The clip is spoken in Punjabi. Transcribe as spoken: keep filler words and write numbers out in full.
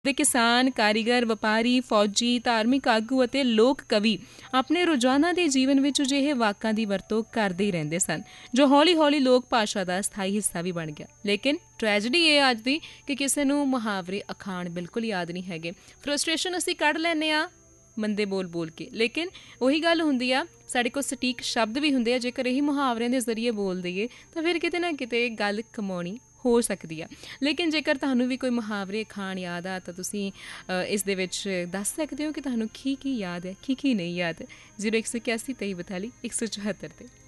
ਦੇ ਕਿਸਾਨ, ਕਾਰੀਗਰ, ਵਪਾਰੀ, ਫੌਜੀ, ਧਾਰਮਿਕ ਆਗੂ ਅਤੇ ਲੋਕ ਕਵੀ ਆਪਣੇ ਰੋਜ਼ਾਨਾ ਦੇ ਜੀਵਨ ਵਿੱਚ ਅਜਿਹੇ ਵਾਕਾਂ ਦੀ ਵਰਤੋਂ ਕਰਦੇ ਹੀ ਰਹਿੰਦੇ ਸਨ, ਜੋ ਹੌਲੀ ਹੌਲੀ ਲੋਕ ਭਾਸ਼ਾ ਦਾ ਸਥਾਈ ਹਿੱਸਾ ਵੀ ਬਣ ਗਿਆ। ਲੇਕਿਨ ਟ੍ਰੈਜਡੀ ਇਹ ਅੱਜ ਦੀ ਕਿ ਕਿਸੇ ਨੂੰ ਮੁਹਾਵਰੇ ਅਖਾਣ ਬਿਲਕੁਲ ਯਾਦ ਨਹੀਂ ਹੈਗੇ। ਫਰਸਟ੍ਰੇਸ਼ਨ ਅਸੀਂ ਕੱਢ ਲੈਂਦੇ ਹਾਂ ਮੰਦੇ ਬੋਲ ਬੋਲ ਕੇ, ਲੇਕਿਨ ਉਹੀ ਗੱਲ ਹੁੰਦੀ ਆ, ਸਾਡੇ ਕੋਲ ਸਟੀਕ ਸ਼ਬਦ ਵੀ ਹੁੰਦੇ ਆ। ਜੇਕਰ ਇਹੀ ਮੁਹਾਵਰਿਆਂ ਦੇ ਜ਼ਰੀਏ ਬੋਲ ਦਈਏ ਤਾਂ ਫਿਰ ਕਿਤੇ ਨਾ ਕਿਤੇ ਗੱਲ ਕਮਾਉਣੀ ਹੋ ਸਕਦੀ ਆ। ਲੇਕਿਨ ਜੇਕਰ ਤੁਹਾਨੂੰ ਵੀ ਕੋਈ ਮੁਹਾਵਰੇ ਅਖਾਣ ਯਾਦ ਆ ਤਾਂ ਤੁਸੀਂ ਇਸ ਦੇ ਵਿੱਚ ਦੱਸ ਸਕਦੇ ਹੋ ਕਿ ਤੁਹਾਨੂੰ ਕੀ ਕੀ ਯਾਦ ਹੈ, ਕੀ ਕੀ ਨਹੀਂ ਯਾਦ। ਜ਼ੀਰੋ ਇੱਕ ਸੌ ਇਕਿਆਸੀ ਤੇਈ ਬਤਾਲੀ ਇੱਕ ਸੌ ਚੁਹੱਤਰ 'ਤੇ।